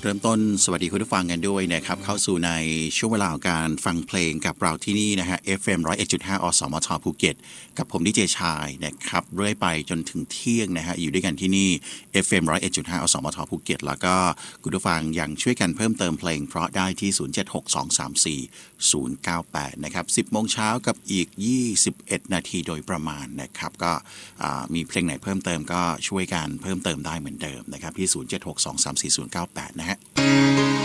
เริ่มต้นสวัสดีคุณผู้ฟังกันด้วยนะครับเข้าสู่ในช่วงเวลาของการฟังเพลงกับเราที่นี่นะฮะ FM 101.5 อสมทภูเก็ตกับผมดีเจชายนะครับเรื่อยไปจนถึงเที่ยงนะฮะอยู่ด้วยกันที่นี่ FM 101.5 อสมทภูเก็ตแล้วก็คุณผู้ฟังยังช่วยกันเพิ่มเติมเพลงเพราะได้ที่ 0762340098 นะครับ 10 โมงเช้ากับอีก 21 นาทีโดยประมาณนะครับก็มีเพลงไหนเพิ่มเติมก็ช่วยกันเพิ่มเติมได้เหมือนเดิมนะครับที่ 0762340098 นะฮะ